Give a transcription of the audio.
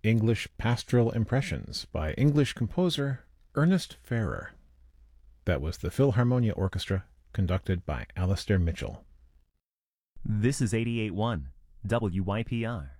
English Pastoral Impressions by English composer Ernest Ferrer. That was the Philharmonia Orchestra, conducted by Alistair Mitchell. This is 88.1 WYPR,